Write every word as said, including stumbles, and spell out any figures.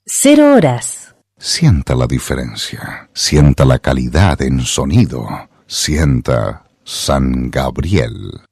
Cero horas. Sienta la diferencia. Sienta la calidad en sonido. Sienta San Gabriel.